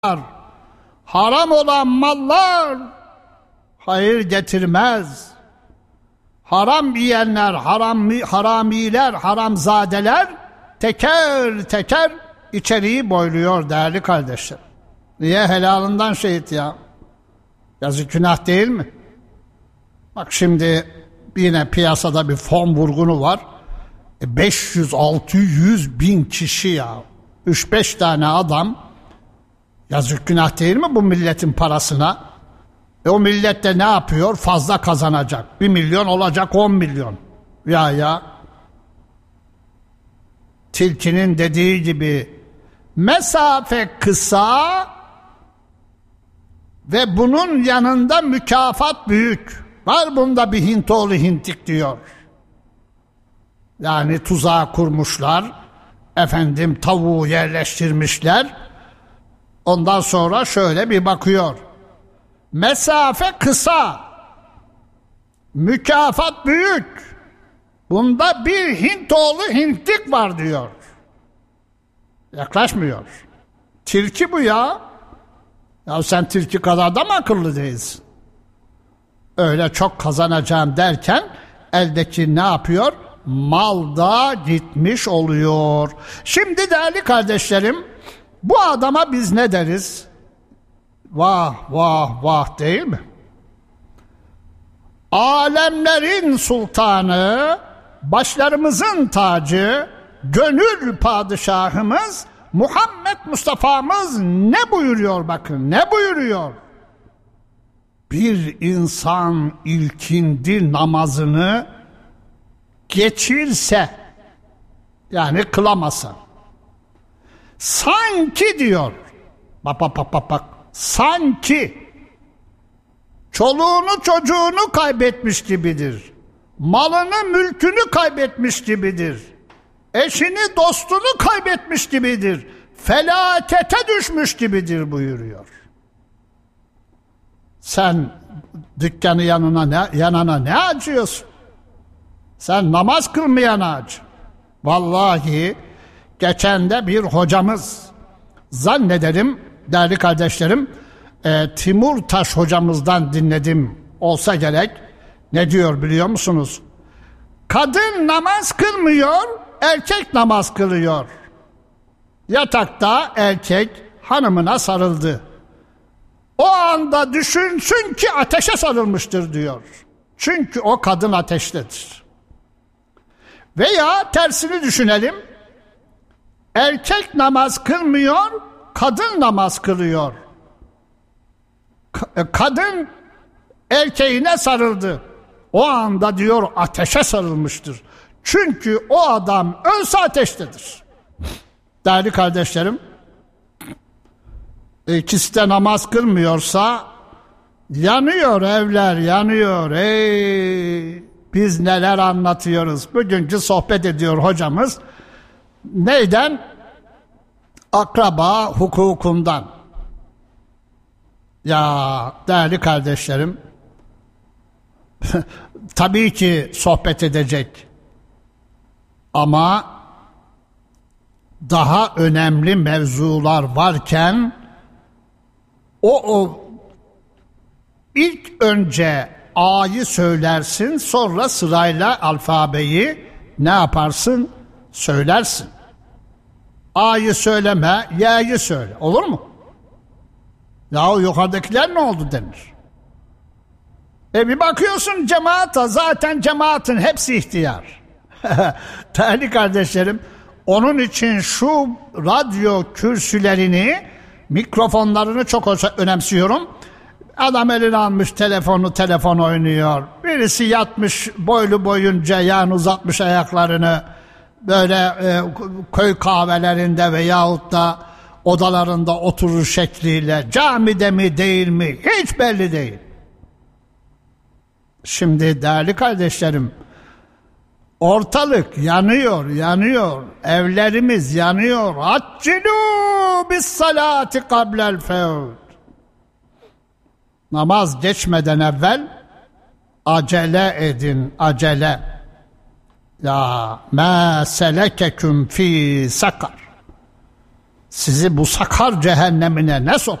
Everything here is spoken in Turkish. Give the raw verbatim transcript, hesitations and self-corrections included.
Haram olan mallar hayır getirmez. Haram yiyenler, haram, haramiler, haramzadeler teker teker içeriği boyluyor değerli kardeşler. Niye? Helalından şehit ya. Yazık, günah değil mi? Bak şimdi yine piyasada bir fon vurgunu var. beş yüz altı yüz bin kişi ya. üç beş tane adam. Yazık, günah değil mi bu milletin parasına? E o millet de ne yapıyor? Fazla kazanacak. Bir milyon olacak on milyon. Ya ya. Tilkinin dediği gibi mesafe kısa ve bunun yanında mükafat büyük. Var bunda bir Hintoğlu hintik diyor. Yani tuzağı kurmuşlar. Efendim tavuğu yerleştirmişler. Ondan sonra şöyle bir bakıyor. Mesafe kısa. Mükafat büyük. Bunda bir Hintoğlu hintik var diyor. Yaklaşmıyor. Tilki bu ya. Ya sen tilki kadar da mı akıllı değilsin? Öyle çok kazanacağım derken eldeki ne yapıyor? Mal da gitmiş oluyor. Şimdi değerli kardeşlerim, bu adama biz ne deriz? Vah vah vah değil mi? Alemlerin sultanı, başlarımızın tacı, gönül padişahımız Muhammed Mustafa'mız ne buyuruyor bakın, ne buyuruyor? Bir insan ilkindi namazını geçirse, yani kılamasa, sanki diyor, bak bak bak bak, bak sanki çoluğunu çocuğunu kaybetmiş gibidir. Malını mülkünü kaybetmiş gibidir. Eşini dostunu kaybetmiş gibidir. Felakete düşmüş gibidir buyuruyor. Sen dükkanı yanına ne, yanana ne acıyorsun? Sen namaz kılmayana acı. Vallahi geçen de bir hocamız, zannederim değerli kardeşlerim, e, Timur Taş hocamızdan dinledim olsa gerek. Ne diyor biliyor musunuz? Kadın namaz kılmıyor, erkek namaz kılıyor. Yatakta erkek hanımına sarıldı. O anda düşünsün ki ateşe sarılmıştır diyor. Çünkü o kadın ateştedir. Veya tersini düşünelim. Erkek namaz kılmıyor, kadın namaz kılıyor. Kadın erkeğine sarıldı. O anda diyor ateşe sarılmıştır. Çünkü o adam ölse ateştedir. Değerli kardeşlerim, ikisi de namaz kılmıyorsa yanıyor evler, yanıyor. Ey, biz neler anlatıyoruz. Bugünkü sohbet ediyor hocamız. Neyden? Akraba hukukundan. Ya değerli kardeşlerim, tabii ki sohbet edecek. Ama daha önemli mevzular varken o, o ilk önce A'yı söylersin, sonra sırayla alfabeyi ne yaparsın? Söylersin. A'yı söyleme, Y'yi söyle. Olur mu? Yahu yukarıdakiler ne oldu denir. E bir bakıyorsun cemaata, zaten cemaatin hepsi ihtiyar. Değerli kardeşlerim, onun için şu radyo kürsülerini, mikrofonlarını çok önemsiyorum. Adam eline almış telefonu, telefon oynuyor. Birisi yatmış boylu boyunca, yani uzatmış ayaklarını, böyle e, köy kahvelerinde veyahut da odalarında oturur şekliyle. Camide mi değil mi hiç belli değil. Şimdi değerli kardeşlerim, ortalık yanıyor, yanıyor. Evlerimiz yanıyor. Accilu bis salati kablel fevd. Namaz geçmeden evvel acele edin, acele. Ya ma selekeküm fi sakar. sizi bu sakar cehennemine ne soktu?